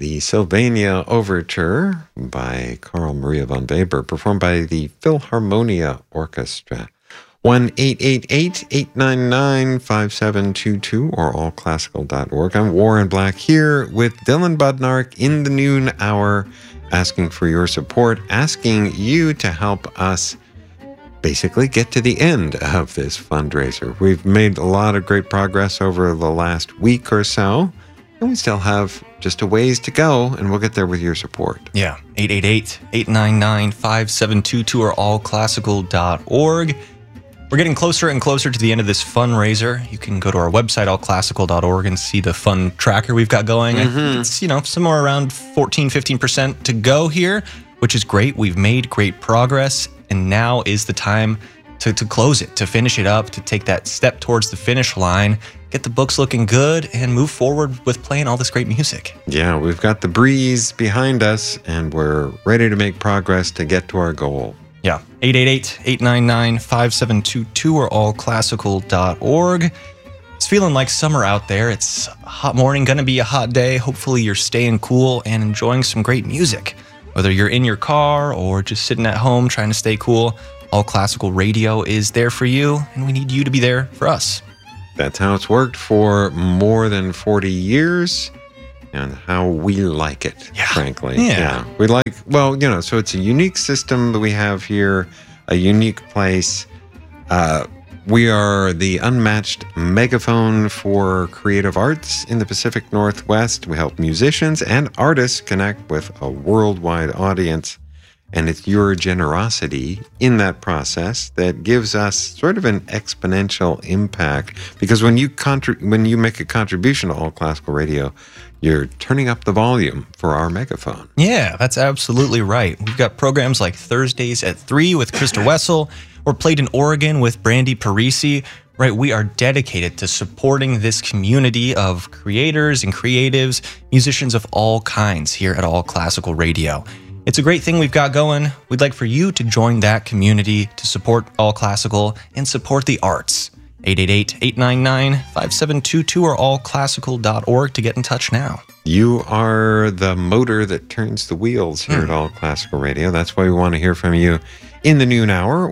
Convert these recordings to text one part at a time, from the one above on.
the Sylvania Overture by Carl Maria von Weber, performed by the Philharmonia Orchestra. 1-888-899-5722 or allclassical.org. I'm Warren Black here with Dylan Budnark in the noon hour, asking for your support, asking you to help us basically get to the end of this fundraiser. We've made a lot of great progress over the last week or so, and we still have just a ways to go, and we'll get there with your support. Yeah, 888-899-5722 or allclassical.org. We're getting closer and closer to the end of this fundraiser. You can go to our website, allclassical.org, and see the fun tracker we've got going. Mm-hmm. It's, somewhere around 14-15% to go here, which is great. We've made great progress, and now is the time to close it, to finish it up, to take that step towards the finish line, get the books looking good, and move forward with playing all this great music. Yeah, we've got the breeze behind us, and we're ready to make progress to get to our goal. Yeah, 888-899-5722 or allclassical.org. It's feeling like summer out there. It's a hot morning, going to be a hot day. Hopefully you're staying cool and enjoying some great music. Whether you're in your car or just sitting at home trying to stay cool, All Classical Radio is there for you, and we need you to be there for us. That's how it's worked for more than 40 years. And how we like it, frankly. Yeah. We like, so it's a unique system that we have here, a unique place. We are the unmatched megaphone for creative arts in the Pacific Northwest. We help musicians and artists connect with a worldwide audience. And it's your generosity in that process that gives us sort of an exponential impact. Because when you make a contribution to All Classical Radio, you're turning up the volume for our megaphone. Yeah, that's absolutely right. We've got programs like Thursdays at 3 with Krista Wessel, or Played in Oregon with Brandy Parisi. Right, we are dedicated to supporting this community of creators and creatives, musicians of all kinds here at All Classical Radio. It's a great thing we've got going. We'd like for you to join that community to support All Classical and support the arts. 888-899-5722 or allclassical.org to get in touch now. You are the motor that turns the wheels here at All Classical Radio. That's why we want to hear from you in the noon hour.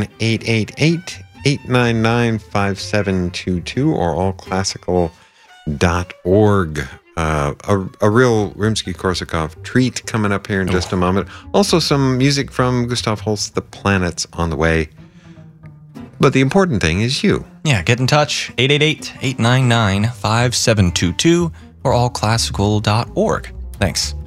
1-888-899-5722 or allclassical.org. A real Rimsky-Korsakov treat coming up here in just a moment. Also some music from Gustav Holst, The Planets, on the way. But the important thing is you. Yeah, get in touch. 888-899-5722 or allclassical.org. Thanks.